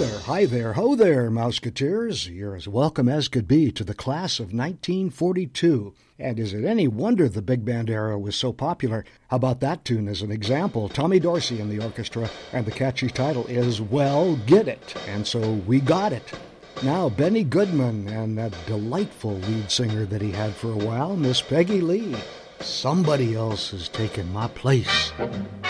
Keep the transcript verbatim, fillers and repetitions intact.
there, hi there, ho there, Mouseketeers. You're as welcome as could be to the class of nineteen forty-two. And is it any wonder the big band era was so popular? How about that tune as an example? Tommy Dorsey and the orchestra, and the catchy title is Well, Get It. And so we got it. Now, Benny Goodman and that delightful lead singer that he had for a while, Miss Peggy Lee. Somebody else has taken my place.